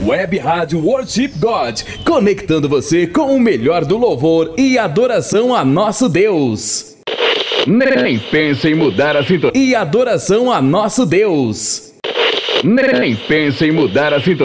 Web Rádio Worship God, conectando você com o melhor do louvor e adoração a nosso Deus. Nem pense em mudar a sintonia. E adoração a nosso Deus. Nem pense em mudar a sintonia.